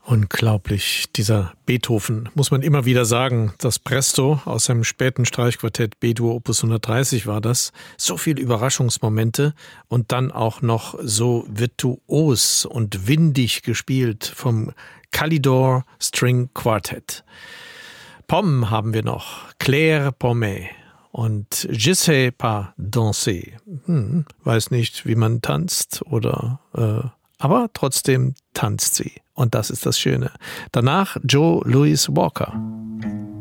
Unglaublich, dieser Beethoven, muss man immer wieder sagen. Das Presto aus seinem späten Streichquartett B-Dur Opus 130 war das. So viele Überraschungsmomente und dann auch noch so virtuos und windig gespielt vom Kalidor String Quartet. Pomme haben wir noch, Claire Pommet und Je sais pas danser. Weiß nicht, wie man tanzt oder aber trotzdem tanzt sie. Und das ist das Schöne. Danach Joe Louis Walker.